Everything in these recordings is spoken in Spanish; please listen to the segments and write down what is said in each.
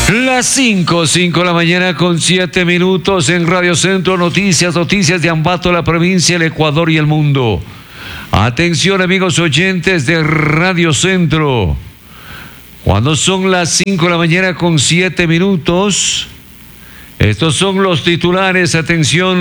Las 5 de la mañana con 7 minutos en Radio Centro Noticias de Ambato, la provincia, el Ecuador y el mundo. Atención amigos oyentes de Radio Centro. Cuando son las 5 de la mañana con 7 minutos, estos son los titulares. Atención,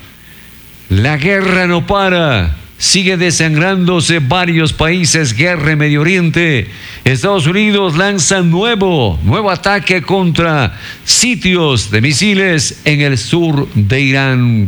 la guerra no para. Sigue desangrándose varios países, guerra en Medio Oriente. Estados Unidos lanza nuevo ataque contra sitios de misiles en el sur de Irán.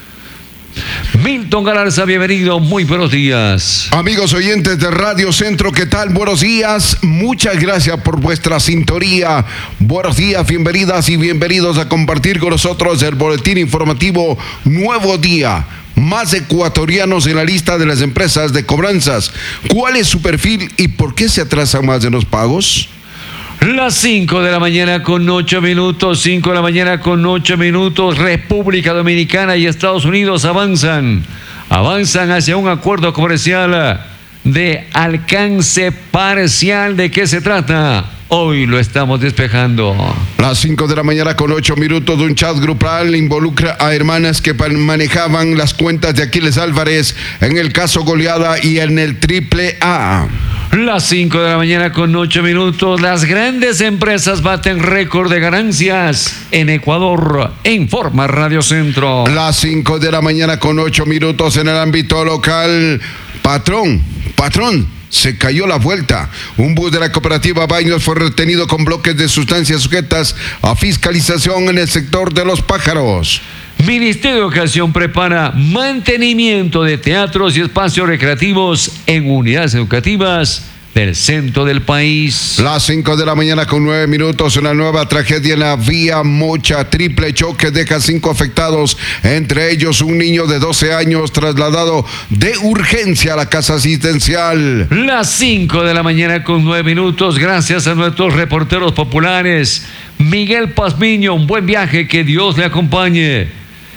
Milton Galarza, bienvenido, muy buenos días. Amigos oyentes de Radio Centro, ¿qué tal? Buenos días, muchas gracias por vuestra sintonía. Buenos días, bienvenidas y bienvenidos a compartir con nosotros el boletín informativo Nuevo Día. Más ecuatorianos en la lista de las empresas de cobranzas. ¿Cuál es su perfil y por qué se atrasan más en los pagos? Las 5 de la mañana con 8 minutos, 5 de la mañana con 8 minutos. República Dominicana y Estados Unidos avanzan hacia un acuerdo comercial de alcance parcial. ¿De qué se trata? Hoy lo estamos despejando. Las 5 de la mañana con 8 minutos. Un chat grupal involucra a hermanas que manejaban las cuentas de Aquiles Álvarez en el caso Goleada y en el AAA. Las 5 de la mañana con 8 minutos. Las grandes empresas baten récord de ganancias en Ecuador. Informa Radio Centro. Las 5 de la mañana con 8 minutos en el ámbito local. Patrón. Se cayó la vuelta. Un bus de la cooperativa Baños fue retenido con bloques de sustancias sujetas a fiscalización en el sector de Los Pájaros. Ministerio de Educación prepara mantenimiento de teatros y espacios recreativos en unidades educativas del centro del país. Las 5 de la mañana con 9 minutos. Una nueva tragedia en la vía Mocha. Triple choque deja 5 afectados, entre ellos un niño de 12 años trasladado de urgencia a la casa asistencial. Las 5 de la mañana con 9 minutos. Gracias a nuestros reporteros populares. Miguel Pazmiño, un buen viaje, que Dios le acompañe.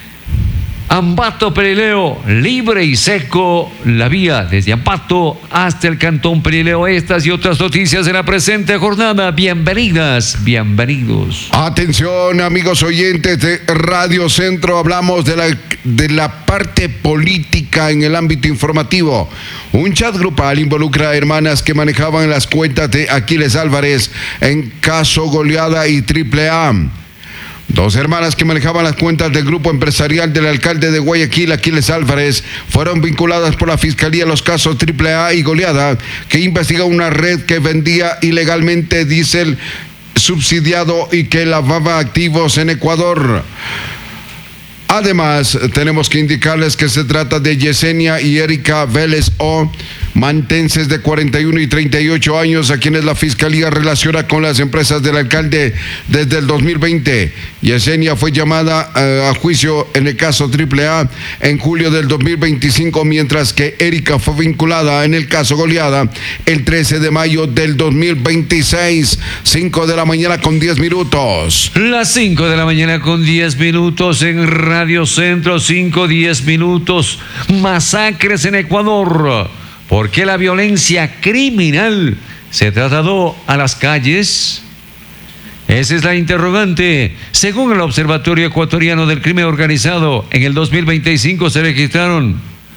Ambato Perileo, libre y seco la vía desde Ambato hasta el Cantón Perileo. Estas y otras noticias en la presente jornada. Bienvenidas, bienvenidos. Atención amigos oyentes de Radio Centro, hablamos de la parte política en el ámbito informativo. Un chat grupal involucra a hermanas que manejaban las cuentas de Aquiles Álvarez en caso Goleada y AAA. Dos hermanas que manejaban las cuentas del grupo empresarial del alcalde de Guayaquil, Aquiles Álvarez, fueron vinculadas por la Fiscalía a los casos AAA y Goleada, que investiga una red que vendía ilegalmente diésel subsidiado y que lavaba activos en Ecuador. Además, tenemos que indicarles que se trata de Yesenia y Erika Vélez O, mantenses de 41 y 38 años, a quienes la Fiscalía relaciona con las empresas del alcalde desde el 2020. Yesenia fue llamada a juicio en el caso AAA en julio del 2025, mientras que Erika fue vinculada en el caso Goleada el 13 de mayo del 2026. 5 de la mañana con 10 minutos. Las 5 de la mañana con 10 minutos en Radio Centro, 5-10 minutos. Masacres en Ecuador. ¿Por qué la violencia criminal se trasladó a las calles? Esa es la interrogante. Según el Observatorio Ecuatoriano del Crimen Organizado, en el 2025 se registraron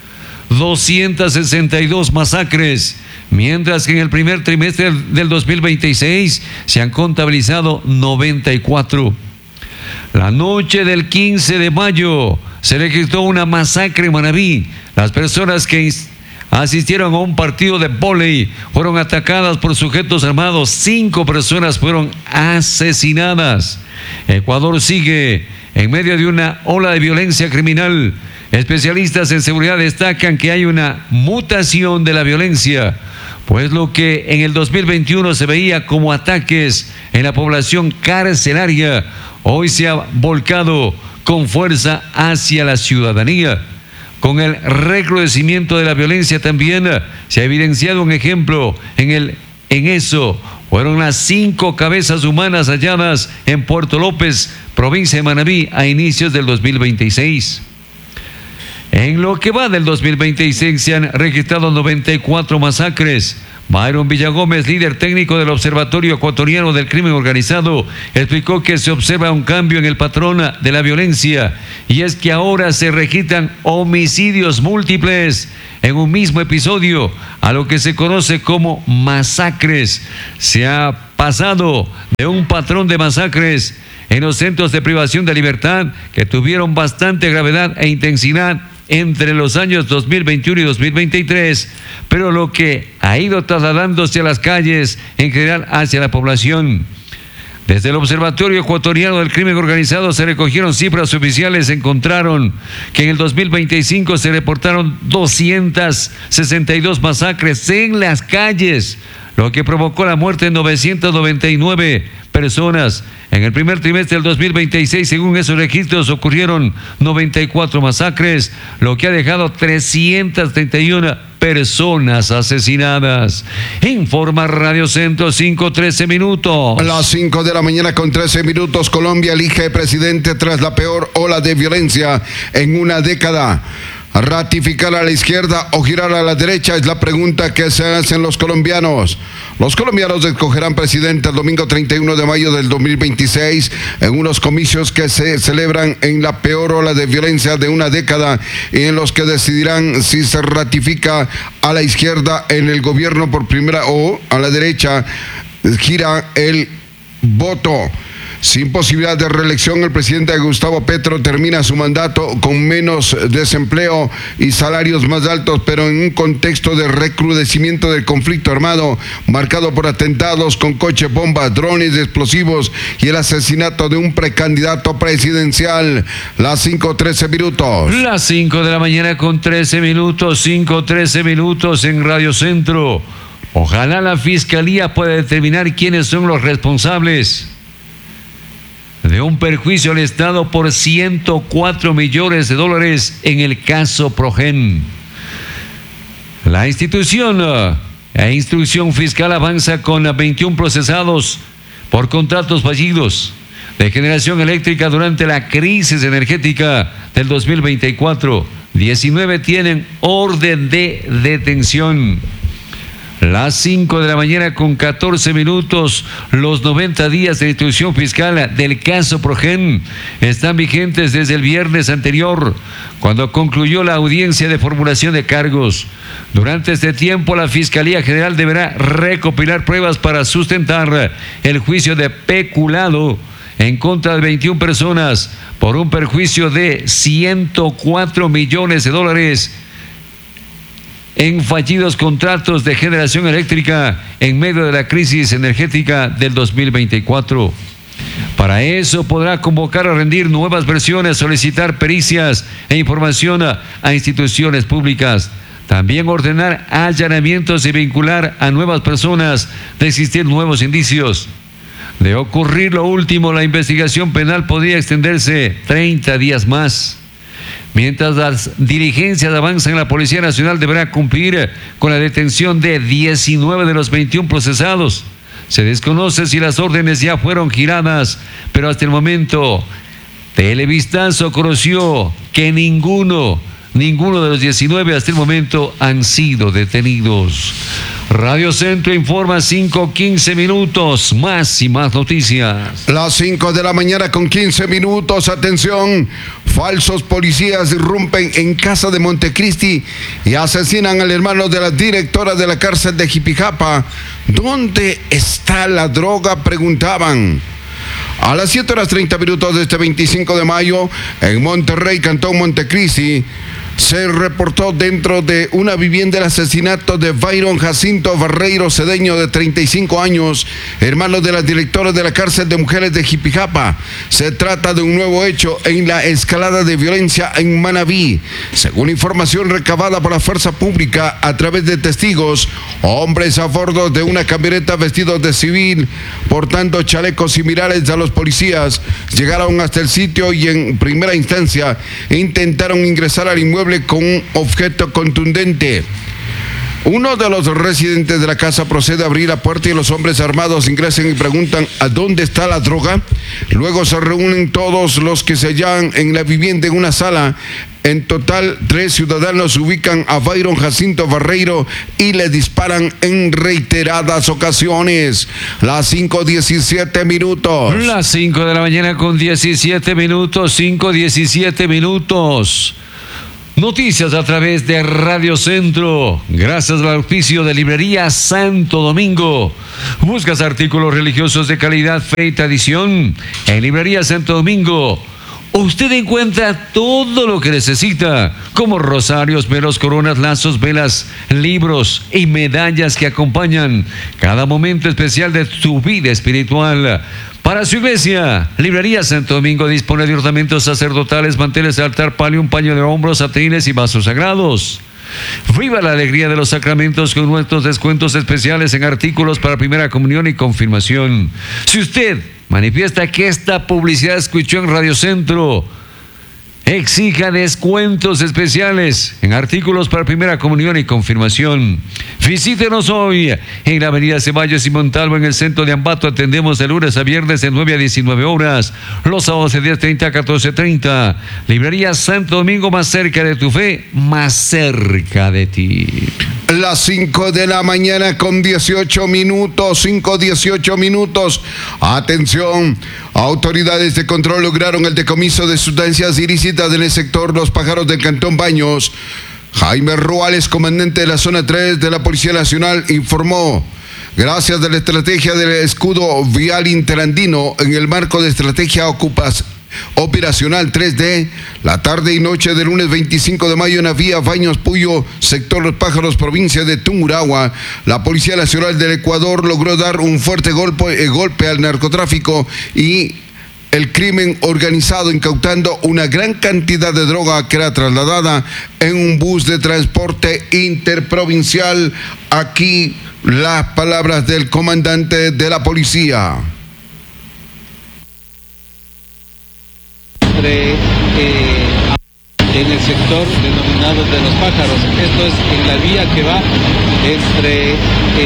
262 masacres, mientras que en el primer trimestre del 2026 se han contabilizado 94. La noche del 15 de mayo se registró una masacre en Manabí. Las personas que asistieron a un partido de vóley fueron atacadas por sujetos armados. 5 personas fueron asesinadas. Ecuador sigue en medio de una ola de violencia criminal. Especialistas en seguridad destacan que hay una mutación de la violencia, pues lo que en el 2021 se veía como ataques en la población carcelaria, hoy se ha volcado con fuerza hacia la ciudadanía. Con el recrudecimiento de la violencia también se ha evidenciado un ejemplo en eso. Fueron las 5 cabezas humanas halladas en Puerto López, provincia de Manabí, a inicios del 2026. En lo que va del 2026 se han registrado 94 masacres, Byron Villagómez, líder técnico del Observatorio Ecuatoriano del Crimen Organizado, explicó que se observa un cambio en el patrón de la violencia, y es que ahora se registran homicidios múltiples en un mismo episodio, a lo que se conoce como masacres. Se ha pasado de un patrón de masacres en los centros de privación de libertad que tuvieron bastante gravedad e intensidad entre los años 2021 y 2023, pero lo que ha ido trasladándose a las calles, en general hacia la población. Desde el Observatorio Ecuatoriano del Crimen Organizado se recogieron cifras oficiales. Encontraron que en el 2025 se reportaron 262 masacres en las calles, lo que provocó la muerte de 999 personas. En el primer trimestre del 2026, según esos registros, ocurrieron 94 masacres, lo que ha dejado 331 personas asesinadas. Informa Radio Centro, 5:13 minutos. A las 5 de la mañana con 13 minutos, Colombia elige presidente tras la peor ola de violencia en una década. ¿Ratificar a la izquierda o girar a la derecha? Es la pregunta que se hacen los colombianos. Los colombianos escogerán presidente el domingo 31 de mayo del 2026 en unos comicios que se celebran en la peor ola de violencia de una década, y en los que decidirán si se ratifica a la izquierda en el gobierno por primera o a la derecha gira el voto. Sin posibilidad de reelección, el presidente Gustavo Petro termina su mandato con menos desempleo y salarios más altos, pero en un contexto de recrudecimiento del conflicto armado, marcado por atentados con coche bomba, drones explosivos y el asesinato de un precandidato presidencial. Las 5:13 minutos. Las 5 de la mañana con 13 minutos, 5:13 minutos en Radio Centro. Ojalá la Fiscalía pueda determinar quiénes son los responsables de un perjuicio al Estado por 104 millones de dólares en el caso Progen. La institución e instrucción fiscal avanza con 21 procesados por contratos fallidos de generación eléctrica durante la crisis energética del 2024. 19 tienen orden de detención. Las 5 de la mañana con 14 minutos, los 90 días de instrucción fiscal del caso Progen están vigentes desde el viernes anterior, cuando concluyó la audiencia de formulación de cargos. Durante este tiempo, la Fiscalía General deberá recopilar pruebas para sustentar el juicio de peculado en contra de 21 personas por un perjuicio de 104 millones de dólares en fallidos contratos de generación eléctrica en medio de la crisis energética del 2024. Para eso podrá convocar a rendir nuevas versiones, solicitar pericias e información a instituciones públicas. También ordenar allanamientos y vincular a nuevas personas de existir nuevos indicios. De ocurrir lo último, la investigación penal podría extenderse 30 días más. Mientras las diligencias avanzan, la Policía Nacional deberá cumplir con la detención de 19 de los 21 procesados. Se desconoce si las órdenes ya fueron giradas, pero hasta el momento Televistazo conoció que ninguno de los 19 hasta el momento han sido detenidos. Radio Centro informa, 5:15 minutos, más y más noticias. Las 5 de la mañana con 15 minutos, atención, falsos policías irrumpen en casa de Montecristi y asesinan al hermano de la directora de la cárcel de Jipijapa. ¿Dónde está la droga?, preguntaban. A las 7:30 de este 25 de mayo, en Monterrey, Cantón Montecristi, se reportó dentro de una vivienda el asesinato de Byron Jacinto Barreiro Cedeño, de 35 años, hermano de la directora de la cárcel de mujeres de Jipijapa. Se trata de un nuevo hecho en la escalada de violencia en Manabí. Según información recabada por la fuerza pública a través de testigos, hombres a bordo de una camioneta vestidos de civil, portando chalecos similares a los policías, llegaron hasta el sitio y en primera instancia intentaron ingresar al inmueble con un objeto contundente. Uno de los residentes de la casa procede a abrir la puerta y los hombres armados ingresan y preguntan ¿a dónde está la droga? Luego se reúnen todos los que se hallan en la vivienda en una sala. En total, 3 ciudadanos ubican a Byron Jacinto Barreiro y le disparan en reiteradas ocasiones. Las 5:17 minutos. Las 5 de la mañana con 17 minutos, 5:17 minutos. Noticias a través de Radio Centro. Gracias al auspicio de Librería Santo Domingo. Buscas artículos religiosos de calidad, fe y tradición. En Librería Santo Domingo usted encuentra todo lo que necesita, como rosarios, velos, coronas, lazos, velas, libros y medallas que acompañan cada momento especial de tu vida espiritual. Para su iglesia, Librería Santo Domingo dispone de ornamentos sacerdotales, manteles de altar, palio, un paño de hombros, atrines y vasos sagrados. Viva la alegría de los sacramentos con nuestros descuentos especiales en artículos para primera comunión y confirmación. Si usted manifiesta que esta publicidad escuchó en Radio Centro, exija descuentos especiales en artículos para primera comunión y confirmación. Visítenos hoy en la avenida Ceballos y Montalvo, en el centro de Ambato. Atendemos de lunes a viernes de 9 a 19 horas, los sábados de 10:30 a 14:30. Librería Santo Domingo, más cerca de tu fe, más cerca de ti. Las 5 de la mañana con 18 minutos, 5:18 minutos. Atención, autoridades de control lograron el decomiso de sustancias ilícitas en el sector Los Pájaros del Cantón Baños. Jaime Ruales, comandante de la zona 3 de la Policía Nacional, informó: gracias a la estrategia del escudo vial interandino en el marco de estrategia operacional 3D, la tarde y noche del lunes 25 de mayo en la vía Baños Puyo, sector Los Pájaros, provincia de Tungurahua, la Policía Nacional del Ecuador logró dar un fuerte golpe al narcotráfico y el crimen organizado, incautando una gran cantidad de droga que era trasladada en un bus de transporte interprovincial. Aquí las palabras del comandante de la policía. En el sector denominado de Los Pájaros, esto es en la vía que va entre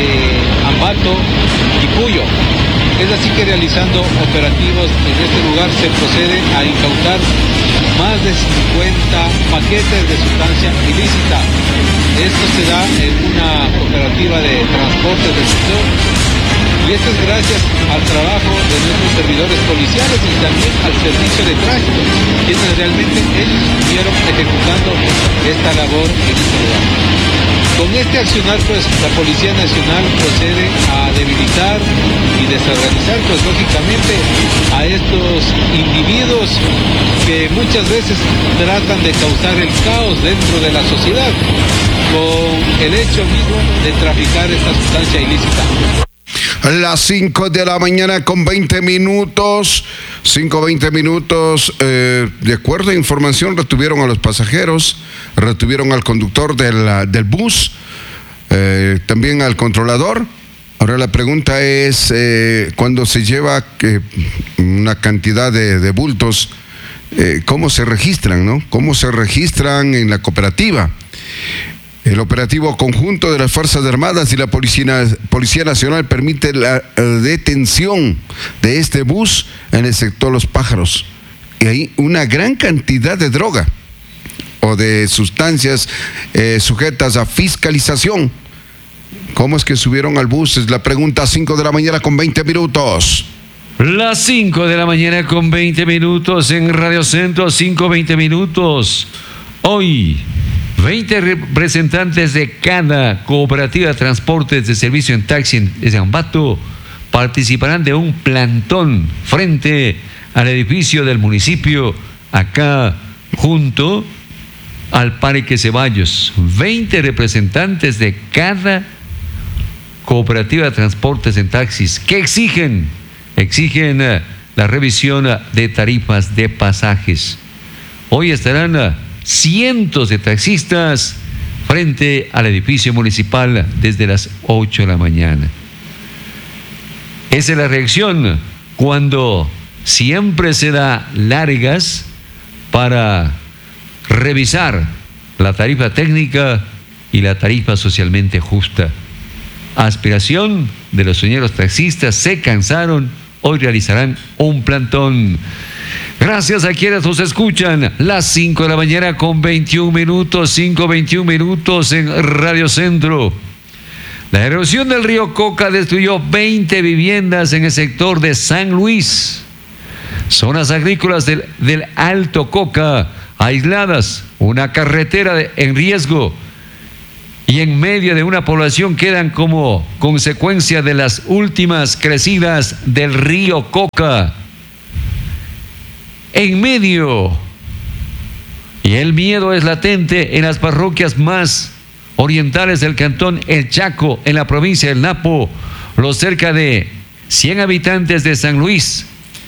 Ambato y Puyo. Es así que realizando operativos en este lugar se procede a incautar más de 50 paquetes de sustancia ilícita. Esto se da en una cooperativa de transporte del sector y esto es gracias al trabajo de nuestros servidores policiales y también al servicio de tránsito, quienes realmente ellos estuvieron ejecutando esta labor en este lugar. Con este accionar, pues, la Policía Nacional procede a debilitar y desorganizar, pues, lógicamente, a estos individuos que muchas veces tratan de causar el caos dentro de la sociedad con el hecho mismo de traficar esta sustancia ilícita. Las 5 de la mañana con 20 minutos, 5:20 minutos, de acuerdo a información, retuvieron a los pasajeros, retuvieron al conductor del bus, también al controlador. Ahora la pregunta es, cuando se lleva una cantidad de bultos, ¿cómo se registran, no? ¿Cómo se registran en la cooperativa? El operativo conjunto de las Fuerzas Armadas y la Policía Nacional permite la detención de este bus en el sector Los Pájaros. Y hay una gran cantidad de droga o de sustancias sujetas a fiscalización. ¿Cómo es que subieron al bus? Es la pregunta. 5 de la mañana con 20 minutos. Las 5 de la mañana con 20 minutos en Radio Centro, 5:20 minutos. Hoy, 20 representantes de cada cooperativa de transportes de servicio en taxi de Ambato participarán de un plantón frente al edificio del municipio, acá junto al Parque Ceballos. 20 representantes de cada cooperativa de transportes en taxis que exigen la revisión de tarifas de pasajes. Hoy estarán cientos de taxistas frente al edificio municipal desde las 8 de la mañana. Esa es la reacción cuando siempre se da largas para revisar la tarifa técnica y la tarifa socialmente justa. Aspiración de los señores taxistas, se cansaron, hoy realizarán un plantón. Gracias a quienes nos escuchan, las 5 de la mañana con 21 minutos, 5:21 minutos en Radio Centro. La erosión del río Coca destruyó 20 viviendas en el sector de San Luis. Zonas agrícolas del Alto Coca, aisladas, una carretera en riesgo y en medio de una población quedan como consecuencia de las últimas crecidas del río Coca. En medio, y el miedo es latente en las parroquias más orientales del cantón El Chaco, en la provincia del Napo, los cerca de 100 habitantes de San Luis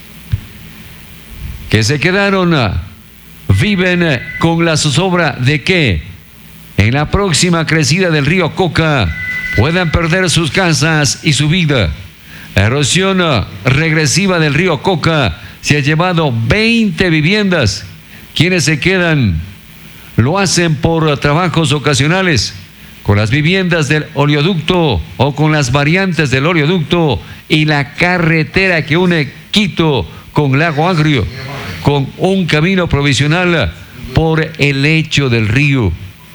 que se quedaron, viven con la zozobra de que en la próxima crecida del río Coca puedan perder sus casas y su vida. La erosión regresiva del río Coca se ha llevado 20 viviendas. Quienes se quedan lo hacen por trabajos ocasionales, con las viviendas del oleoducto o con las variantes del oleoducto y la carretera que une Quito con Lago Agrio, con un camino provisional por el lecho del río.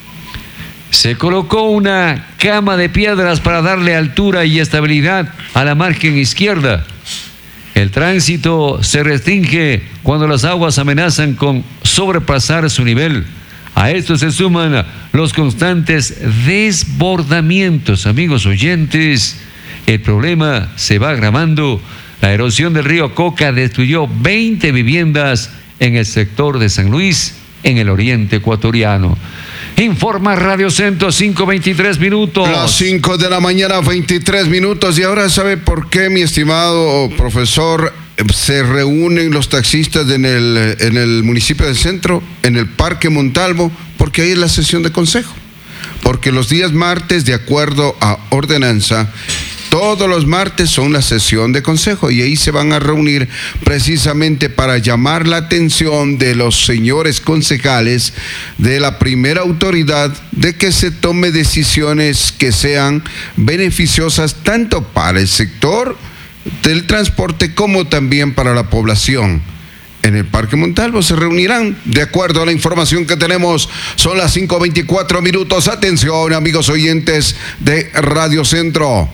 Se colocó una cama de piedras para darle altura y estabilidad a la margen izquierda. El tránsito se restringe cuando las aguas amenazan con sobrepasar su nivel. A esto se suman los constantes desbordamientos. Amigos oyentes, el problema se va agravando. La erosión del río Coca destruyó 20 viviendas en el sector de San Luis, en el oriente ecuatoriano. Informa Radio Centro, 5:23 minutos. Las 5 de la mañana, 23 minutos. Y ahora, ¿sabe por qué, mi estimado profesor, se reúnen los taxistas en el municipio del Centro, en el Parque Montalvo? Porque ahí es la sesión de consejo. Porque los días martes, de acuerdo a ordenanza, todos los martes son la sesión de consejo y ahí se van a reunir precisamente para llamar la atención de los señores concejales de la primera autoridad de que se tome decisiones que sean beneficiosas tanto para el sector del transporte como también para la población. En el Parque Montalvo se reunirán, de acuerdo a la información que tenemos, son las 5:24 minutos. Atención, amigos oyentes de Radio Centro.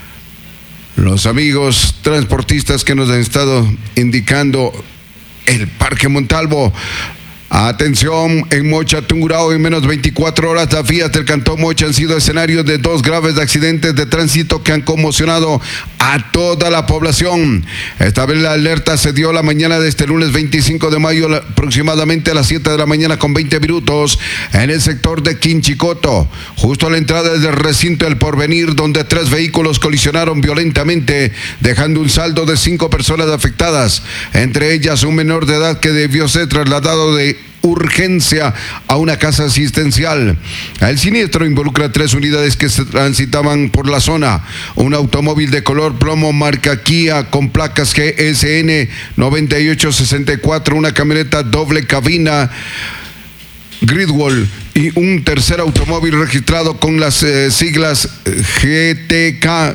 Los amigos transportistas que nos han estado indicando el Parque Montalvo. Atención, en Mocha, Tungurahua, en menos 24 horas, las vías del Cantón Mocha han sido escenarios de 2 graves accidentes de tránsito que han conmocionado a toda la población. Esta vez la alerta se dio la mañana de este lunes 25 de mayo, aproximadamente a las 7 de la mañana con 20 minutos, en el sector de Quinchicoto, justo a la entrada del recinto El Porvenir, donde 3 vehículos colisionaron violentamente, dejando un saldo de 5 personas afectadas, entre ellas un menor de edad que debió ser trasladado de urgencia a una casa asistencial. El siniestro involucra 3 unidades que se transitaban por la zona: un automóvil de color plomo marca Kia con placas GSN 9864, una camioneta doble cabina Gridwall y un tercer automóvil registrado con las siglas GTK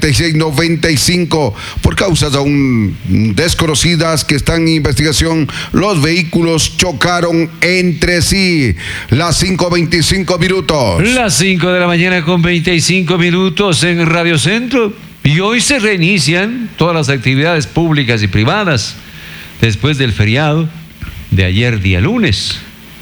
4695. Por causas aún desconocidas que están en investigación, los vehículos chocaron entre sí. Las 5:25 minutos. Las 5 de la mañana con 25 minutos en Radio Centro. Y hoy se reinician todas las actividades públicas y privadas después del feriado de ayer, día lunes.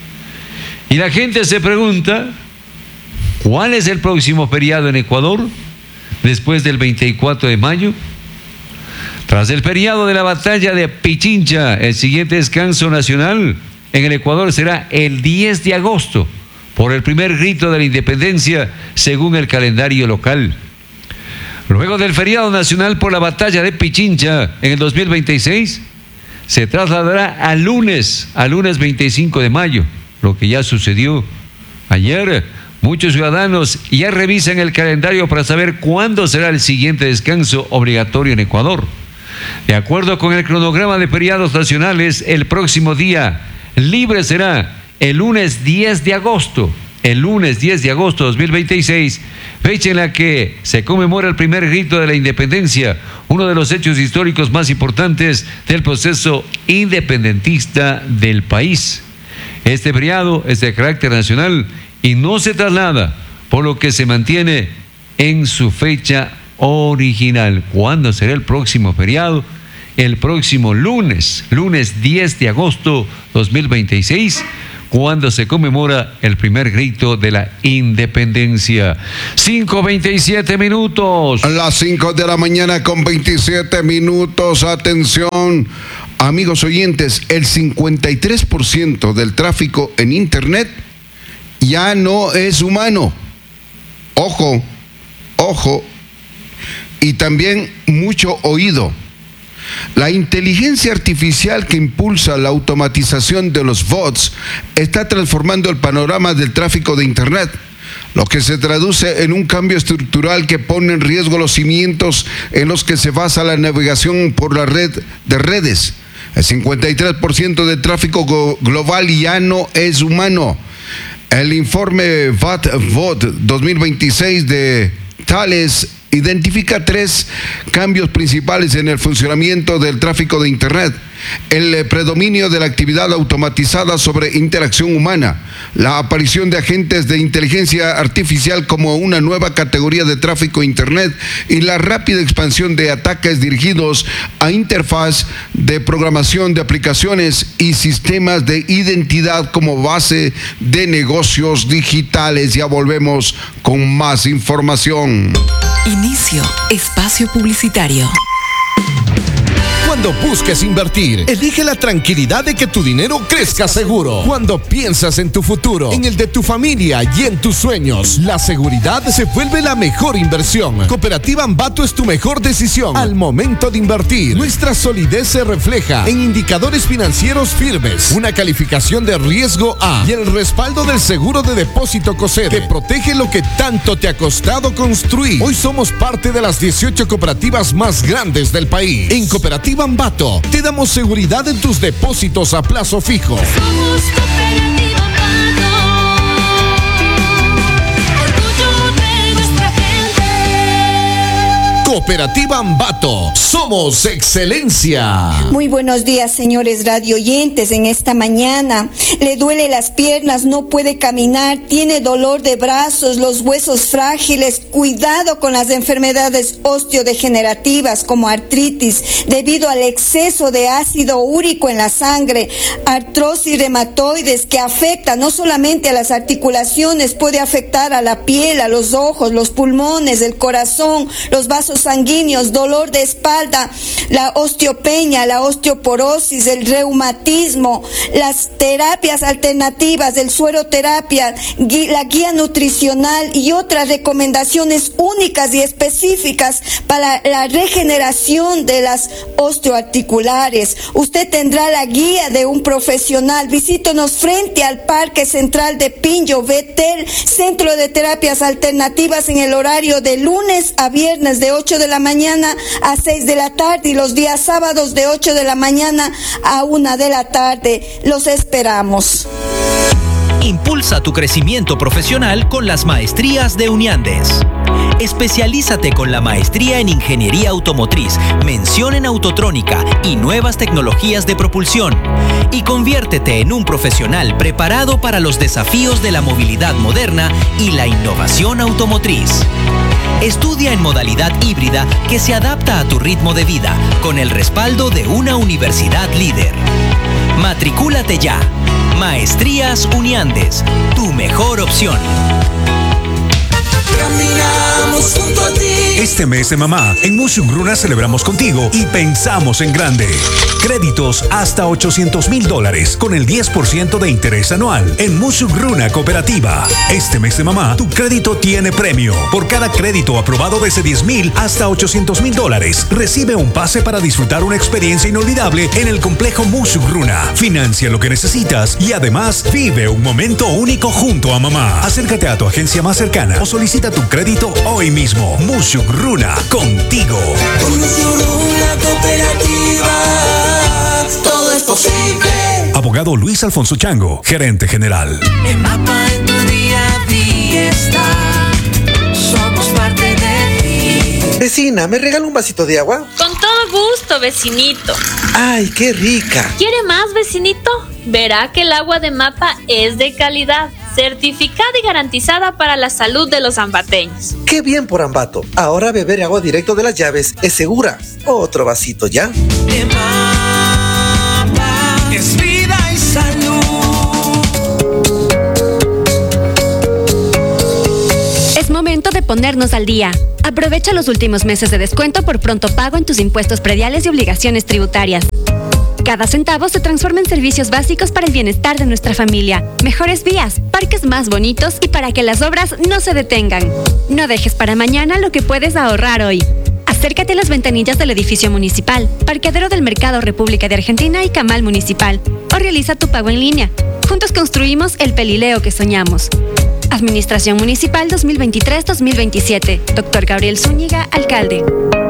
Y la gente se pregunta, ¿cuál es el próximo feriado en Ecuador después del 24 de mayo? Tras el feriado de la batalla de Pichincha, el siguiente descanso nacional en el Ecuador será el 10 de agosto, por el primer grito de la independencia según el calendario local. Luego del feriado nacional por la batalla de Pichincha en el 2026, se trasladará al lunes 25 de mayo. Lo que ya sucedió ayer. Muchos ciudadanos ya revisan el calendario para saber cuándo será el siguiente descanso obligatorio en Ecuador. De acuerdo con el cronograma de feriados nacionales, el próximo día libre será el lunes 10 de agosto, el lunes 10 de agosto de 2026, fecha en la que se conmemora el primer grito de la independencia, uno de los hechos históricos más importantes del proceso independentista del país. Este feriado es de carácter nacional y no se traslada, por lo que se mantiene en su fecha original. ¿Cuándo será el próximo feriado? El próximo lunes 10 de agosto 2026, cuando se conmemora el primer grito de la independencia. 5:27 minutos. A las 5 de la mañana con 27 minutos. Atención, amigos oyentes, el 53% del tráfico en Internet ya no es humano. Ojo, ojo, y también mucho oído. La inteligencia artificial que impulsa la automatización de los bots está transformando el panorama del tráfico de Internet, lo que se traduce en un cambio estructural que pone en riesgo los cimientos en los que se basa la navegación por la red de redes. El 53% del tráfico global ya no es humano. El informe VAT-VOT 2026 de Thales identifica 3 cambios principales en el funcionamiento del tráfico de Internet: el predominio de la actividad automatizada sobre interacción humana, la aparición de agentes de inteligencia artificial como una nueva categoría de tráfico Internet y la rápida expansión de ataques dirigidos a interfaz de programación de aplicaciones y sistemas de identidad como base de negocios digitales. Ya volvemos con más información. Inicio espacio publicitario. Cuando busques invertir, elige la tranquilidad de que tu dinero crezca seguro. Cuando piensas en tu futuro, en el de tu familia y en tus sueños, la seguridad se vuelve la mejor inversión. Cooperativa Ambato es tu mejor decisión al momento de invertir. Nuestra solidez se refleja en indicadores financieros firmes, una calificación de riesgo A y el respaldo del seguro de depósito COSEDE que protege lo que tanto te ha costado construir. Hoy somos parte de las 18 cooperativas más grandes del país. En Cooperativa Ambato te damos seguridad en tus depósitos a plazo fijo. Somos Cooperativa Ambato, orgullo de nuestra gente. Cooperativa Ambato, somos excelencia. Muy buenos días, señores radio oyentes. En esta mañana le duele las piernas, no puede caminar, tiene dolor de brazos, los huesos frágiles. Cuidado con las enfermedades osteodegenerativas como artritis debido al exceso de ácido úrico en la sangre, artrosis reumatoides que afecta no solamente a las articulaciones, puede afectar a la piel, a los ojos, los pulmones, el corazón, los vasos sanguíneos, dolor de espalda, la osteopenia, la osteoporosis, el reumatismo, las terapias alternativas, el sueroterapia, la guía nutricional y otras recomendaciones únicas y específicas para la regeneración de las osteoarticulares. Usted tendrá la guía de un profesional. Visítenos frente al Parque Central de Pinjo, Betel, Centro de Terapias Alternativas, en el horario de lunes a viernes de 8 de la mañana a 6 de la tarde y los días sábados de 8 de la mañana a 1 de la tarde. Los esperamos. Impulsa tu crecimiento profesional con las maestrías de Uniandes. Especialízate con la maestría en Ingeniería Automotriz, mención en Autotrónica y nuevas tecnologías de propulsión. Y conviértete en un profesional preparado para los desafíos de la movilidad moderna y la innovación automotriz. Estudia en modalidad híbrida que se adapta a tu ritmo de vida, con el respaldo de una universidad líder. Matricúlate ya. Maestrías Uniandes, tu mejor opción. Caminamos junto a ti. Este mes de mamá, en Musugruna celebramos contigo y pensamos en grande. Créditos hasta $800,000 con el 10% de interés anual en Musugruna Cooperativa. Este mes de mamá, tu crédito tiene premio. Por cada crédito aprobado desde $10,000 hasta $800,000, recibe un pase para disfrutar una experiencia inolvidable en el complejo Musugruna. Financia lo que necesitas y además vive un momento único junto a mamá. Acércate a tu agencia más cercana o solicita tu crédito hoy mismo. Musugruna, contigo. Con Musugruna Cooperativa, todo es posible. abogado Luis Alfonso Chango, gerente general. En Mapa en tu día a día está. Somos parte de ti. Vecina, ¿me regala un vasito de agua? Con todo gusto, vecinito. ¡Ay, qué rica! ¿Quiere más, vecinito? Verá que el agua de Mapa es de calidad, certificada y garantizada para la salud de los ambateños. ¡Qué bien por Ambato! Ahora beber agua directo de las llaves es segura. Otro vasito ya. De Mapa es vida y salud. Es momento de ponernos al día. Aprovecha los últimos meses de descuento por pronto pago en tus impuestos prediales y obligaciones tributarias. Cada centavo se transforma en servicios básicos para el bienestar de nuestra familia, mejores vías, parques más bonitos y para que las obras no se detengan. No dejes para mañana lo que puedes ahorrar hoy. Acércate a las ventanillas del edificio municipal, parqueadero del Mercado República de Argentina y Camal Municipal, o realiza tu pago en línea. Juntos construimos el Pelileo que soñamos. Administración Municipal 2023-2027. Dr. Gabriel Zúñiga, alcalde.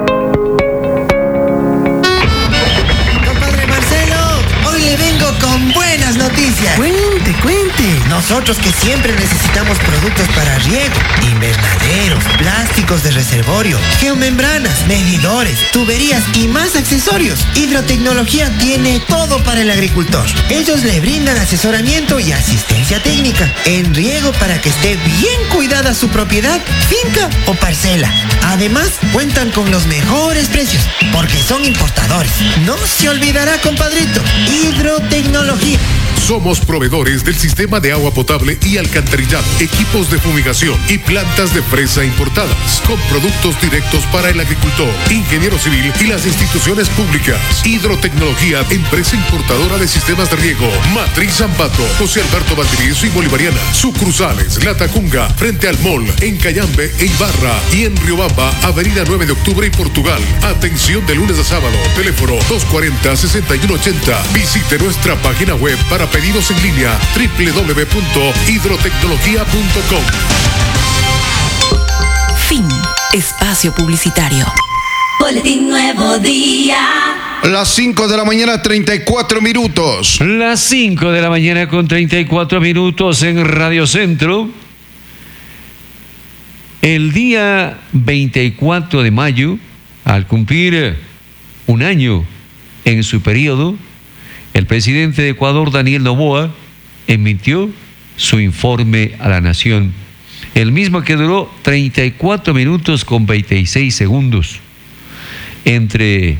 Compadre Marcelo, hoy le vengo con buenas noticias. Cuente. Nosotros que siempre necesitamos productos para riego, invernaderos, plásticos de reservorio, geomembranas, medidores, tuberías y más accesorios. Hidrotecnología tiene todo para el agricultor. Ellos le brindan asesoramiento y asistencia técnica en riego para que esté bien cuidada su propiedad, finca o parcela. Además, cuentan con los mejores precios porque son importadores. No se olvidará, compadrito, hidrotecnología. Somos proveedores del sistema de agua potable y alcantarillado, equipos de fumigación y plantas de fresa importadas, con productos directos para el agricultor, ingeniero civil y las instituciones públicas. Hidrotecnología, empresa importadora de sistemas de riego. Matriz Ambato, José Alberto Valdivieso y Bolivariana. Sucursales, La Tacunga, frente al Mall, en Cayambe e Ibarra. Y en Riobamba, Avenida 9 de Octubre y Portugal. Atención de lunes a sábado. Teléfono 240-6180. Visite nuestra página web para pedidos en línea www.hidrotecnología.com. Fin. Espacio publicitario. Boletín Nuevo Día. Las 5 de la mañana, 34 minutos. Las 5 de la mañana con 34 minutos en Radio Centro. El día 24 de mayo, al cumplir un año en su periodo, el presidente de Ecuador, Daniel Noboa, emitió su informe a la nación, el mismo que duró 34 minutos con 26 segundos. Entre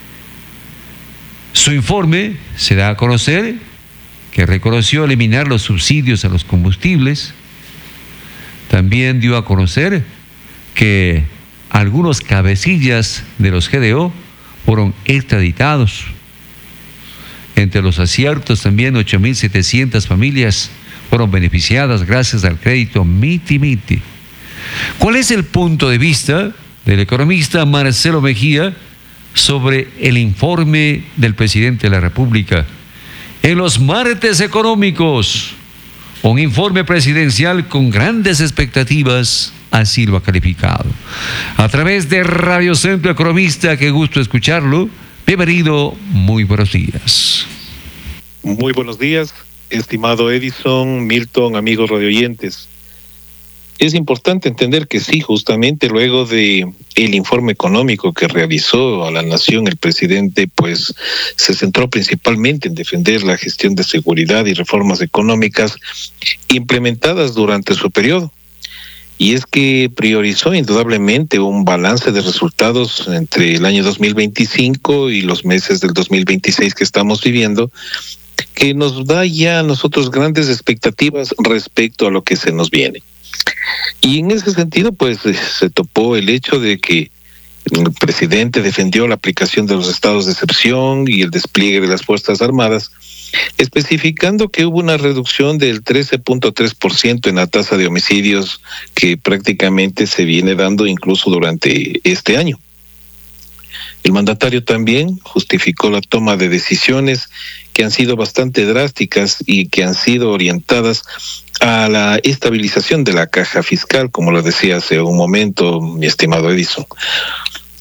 su informe se da a conocer que reconoció eliminar los subsidios a los combustibles. También dio a conocer que algunos cabecillas de los GDO fueron extraditados. Entre los aciertos también 8.700 familias fueron beneficiadas gracias al crédito Miti. ¿Cuál es el punto de vista del economista Marcelo Mejía sobre el informe del presidente de la República? En los martes económicos, un informe presidencial con grandes expectativas, así lo ha calificado. A través de Radio Centro Economista, qué gusto escucharlo. Bienvenido, muy buenos días. Muy buenos días, estimado Edison, Milton, amigos radioyentes. Es importante entender que sí, justamente luego de el informe económico que realizó a la nación el presidente, pues se centró principalmente en defender la gestión de seguridad y reformas económicas implementadas durante su periodo. Y es que priorizó indudablemente un balance de resultados entre el año 2025 y los meses del 2026 que estamos viviendo, que nos da ya a nosotros grandes expectativas respecto a lo que se nos viene. Y en ese sentido, pues se topó el hecho de que el presidente defendió la aplicación de los estados de excepción y el despliegue de las Fuerzas Armadas, especificando que hubo una reducción del 13.3% en la tasa de homicidios que prácticamente se viene dando incluso durante este año. El mandatario también justificó la toma de decisiones que han sido bastante drásticas y que han sido orientadas a la estabilización de la caja fiscal, como lo decía hace un momento mi estimado Edison.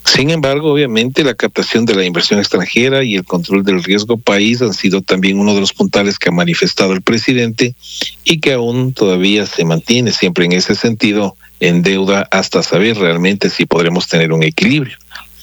Sin embargo, obviamente, la captación de la inversión extranjera y el control del riesgo país han sido también uno de los puntales que ha manifestado el presidente y que aún todavía se mantiene siempre en ese sentido en deuda hasta saber realmente si podremos tener un equilibrio.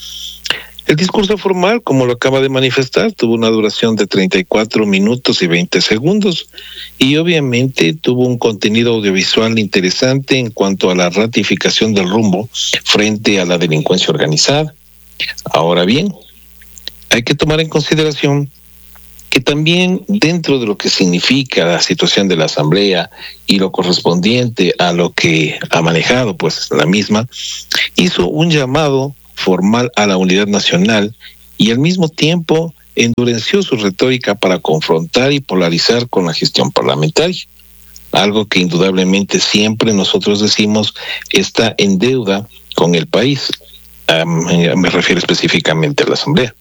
El discurso formal, como lo acaba de manifestar, tuvo una duración de 34 minutos y 20 segundos y obviamente tuvo un contenido audiovisual interesante en cuanto a la ratificación del rumbo frente a la delincuencia organizada. Ahora bien, hay que tomar en consideración que también dentro de lo que significa la situación de la Asamblea y lo correspondiente a lo que ha manejado pues la misma, hizo un llamado formal a la unidad nacional y al mismo tiempo endureció su retórica para confrontar y polarizar con la gestión parlamentaria, algo que indudablemente siempre nosotros decimos está en deuda con el país. Me refiero específicamente a la Asamblea.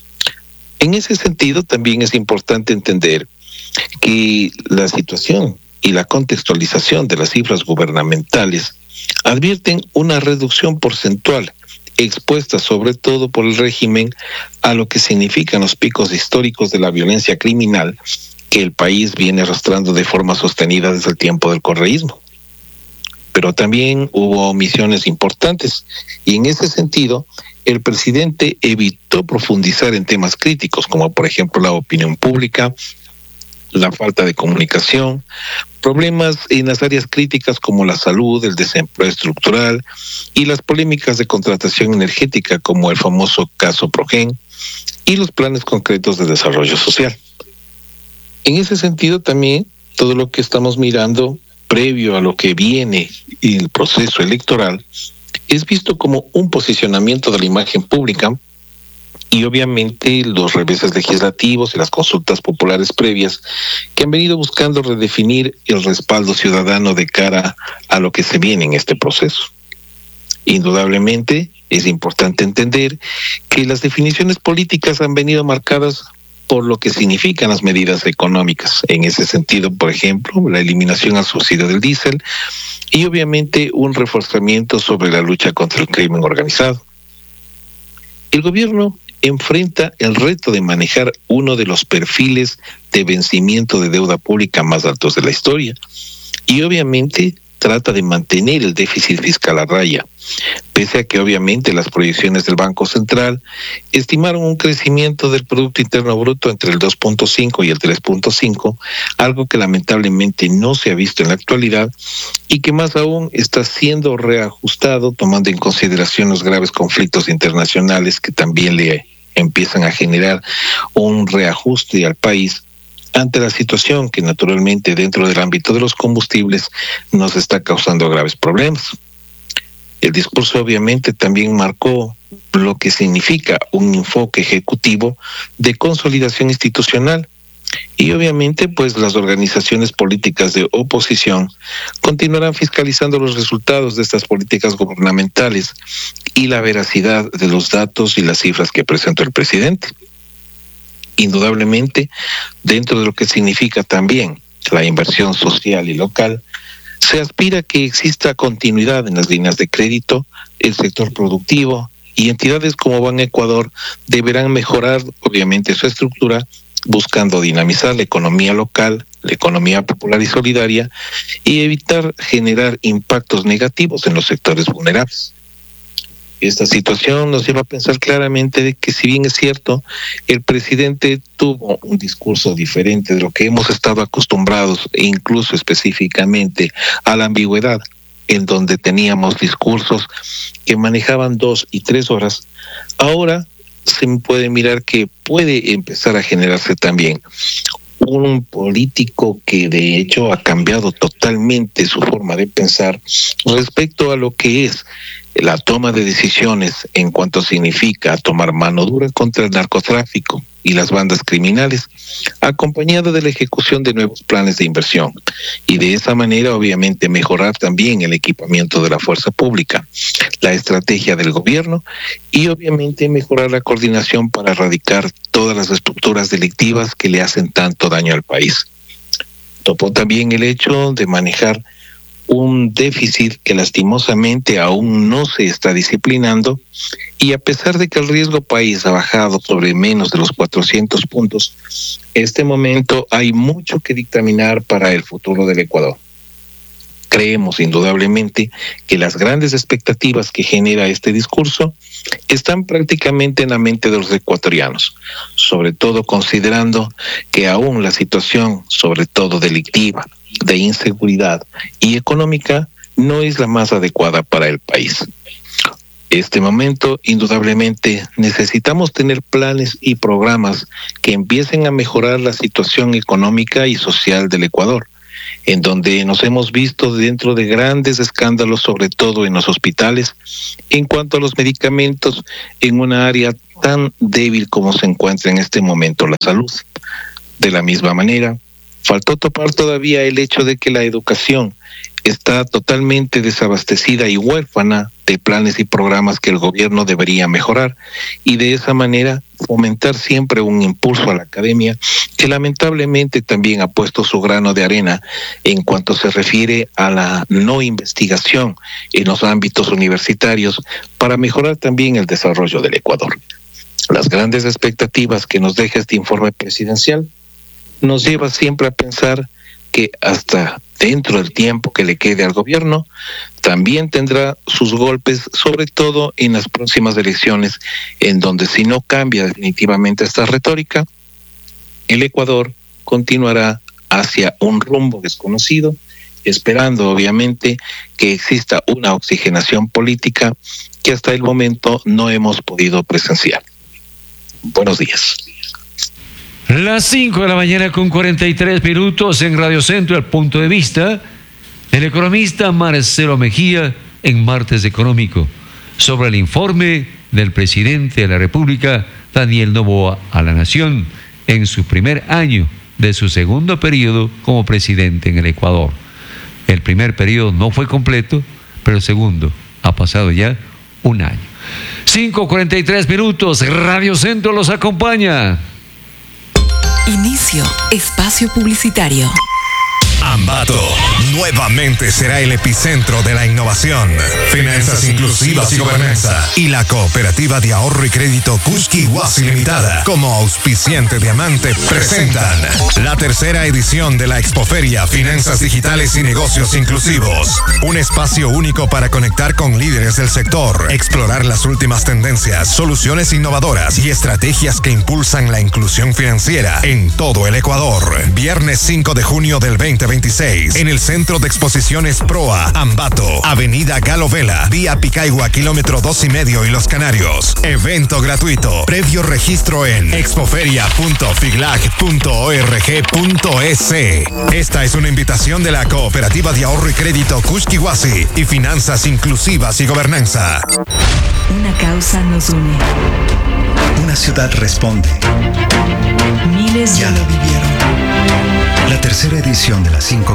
En ese sentido, también es importante entender que la situación y la contextualización de las cifras gubernamentales advierten una reducción porcentual expuesta sobre todo por el régimen a lo que significan los picos históricos de la violencia criminal que el país viene arrastrando de forma sostenida desde el tiempo del correísmo. Pero también hubo omisiones importantes y en ese sentido el presidente evitó profundizar en temas críticos como por ejemplo la opinión pública, la falta de comunicación, problemas en las áreas críticas como la salud, el desempleo estructural y las polémicas de contratación energética como el famoso caso Progen y los planes concretos de desarrollo social. En ese sentido también todo lo que estamos mirando previo a lo que viene en el proceso electoral es visto como un posicionamiento de la imagen pública y obviamente los reveses legislativos y las consultas populares previas que han venido buscando redefinir el respaldo ciudadano de cara a lo que se viene en este proceso. Indudablemente es importante entender que las definiciones políticas han venido marcadas por lo que significan las medidas económicas. En ese sentido, por ejemplo, la eliminación al subsidio del diésel y obviamente un reforzamiento sobre la lucha contra el crimen organizado. El gobierno enfrenta el reto de manejar uno de los perfiles de vencimiento de deuda pública más altos de la historia y obviamente trata de mantener el déficit fiscal a raya, pese a que obviamente las proyecciones del Banco Central estimaron un crecimiento del Producto Interno Bruto entre el 2.5 y el 3.5, algo que lamentablemente no se ha visto en la actualidad y que más aún está siendo reajustado tomando en consideración los graves conflictos internacionales que también le empiezan a generar un reajuste al país ante la situación que naturalmente dentro del ámbito de los combustibles nos está causando graves problemas. El discurso obviamente también marcó lo que significa un enfoque ejecutivo de consolidación institucional y obviamente pues las organizaciones políticas de oposición continuarán fiscalizando los resultados de estas políticas gubernamentales y la veracidad de los datos y las cifras que presentó el presidente. Indudablemente, dentro de lo que significa también la inversión social y local, se aspira a que exista continuidad en las líneas de crédito, el sector productivo y entidades como Ban Ecuador deberán mejorar obviamente su estructura buscando dinamizar la economía local, la economía popular y solidaria y evitar generar impactos negativos en los sectores vulnerables. Esta situación nos lleva a pensar claramente de que si bien es cierto, el presidente tuvo un discurso diferente de lo que hemos estado acostumbrados e incluso específicamente a la ambigüedad, en donde teníamos discursos que manejaban 2 y 3 horas, ahora se puede mirar que puede empezar a generarse también un político que de hecho ha cambiado totalmente su forma de pensar respecto a lo que es la toma de decisiones en cuanto significa tomar mano dura contra el narcotráfico y las bandas criminales, acompañado de la ejecución de nuevos planes de inversión y de esa manera obviamente mejorar también el equipamiento de la fuerza pública, la estrategia del gobierno y obviamente mejorar la coordinación para erradicar todas las estructuras delictivas que le hacen tanto daño al país. Topó también el hecho de manejar un déficit que lastimosamente aún no se está disciplinando, y a pesar de que el riesgo país ha bajado sobre menos de los 400 puntos, en este momento hay mucho que dictaminar para el futuro del Ecuador. Creemos indudablemente que las grandes expectativas que genera este discurso están prácticamente en la mente de los ecuatorianos, sobre todo considerando que aún la situación, sobre todo delictiva, de inseguridad y económica, no es la más adecuada para el país. Este momento, indudablemente, necesitamos tener planes y programas que empiecen a mejorar la situación económica y social del Ecuador, en donde nos hemos visto dentro de grandes escándalos, sobre todo en los hospitales, en cuanto a los medicamentos, en una área tan débil como se encuentra en este momento la salud. De la misma manera, faltó topar todavía el hecho de que la educación está totalmente desabastecida y huérfana de planes y programas que el gobierno debería mejorar, y de esa manera fomentar siempre un impulso a la academia, que lamentablemente también ha puesto su grano de arena en cuanto se refiere a la no investigación en los ámbitos universitarios para mejorar también el desarrollo del Ecuador. Las grandes expectativas que nos deja este informe presidencial nos lleva siempre a pensar que hasta dentro del tiempo que le quede al gobierno, también tendrá sus golpes, sobre todo en las próximas elecciones, en donde si no cambia definitivamente esta retórica, el Ecuador continuará hacia un rumbo desconocido, esperando obviamente que exista una oxigenación política que hasta el momento no hemos podido presenciar. Buenos días. Las 5 de la mañana con 43 minutos en Radio Centro, El Punto de Vista, el economista Marcelo Mejía en Martes Económico, sobre el informe del presidente de la República, Daniel Noboa, a la Nación en su primer año de su segundo periodo como presidente en el Ecuador. El primer periodo no fue completo, pero el segundo ha pasado ya un año. 5:43 minutos, Radio Centro los acompaña. Inicio espacio publicitario. Ambato nuevamente será el epicentro de la innovación, finanzas inclusivas y gobernanza, y la cooperativa de ahorro y crédito Kuski Wasi Limitada como auspiciante diamante presentan la tercera edición de la Expoferia Finanzas Digitales y Negocios Inclusivos, un espacio único para conectar con líderes del sector, explorar las últimas tendencias, soluciones innovadoras y estrategias que impulsan la inclusión financiera en todo el Ecuador. Viernes 5 de junio del 2026 en el Centro de Exposiciones Proa, Ambato, Avenida Galo Vela, vía Picaigua, kilómetro 2,5 y Los Canarios. Evento gratuito. Previo registro en expoferia.figlag.org.es. Esta es una invitación de la Cooperativa de Ahorro y Crédito Kuski Wasi y Finanzas Inclusivas y Gobernanza. Una causa nos une. Una ciudad responde. Miles ya lo vivieron. La tercera edición de las 5